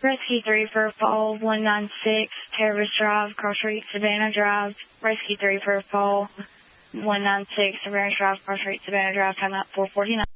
Rescue 3 for fall 196, Terrace Drive, Cross Street, Savannah Drive. Rescue 3 for fall 196, Savannah Drive, Cross Street, Savannah Drive, time out 449.